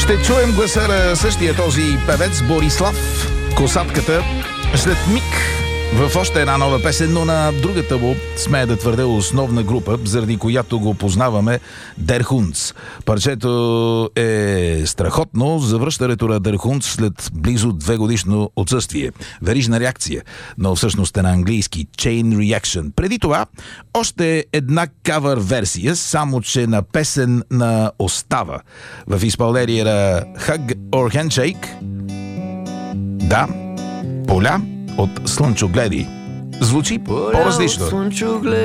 Ще чуем гласа на същия този певец Борислав Косатката след миг в още една нова песен, но на другата му, смея да твърдя, основна група, заради която го познаваме, Der Hunds. Парчето е страхотно. Завръщането на Der Hunds след близо 2 годишно отсъствие. Верижна реакция, но всъщност е на английски Chain Reaction. Преди това още една кавър версия, само че на песен на Остава в изпълнение на Hug or Handshake. Да, Поля от Слънчогледи. Звучи по-различно.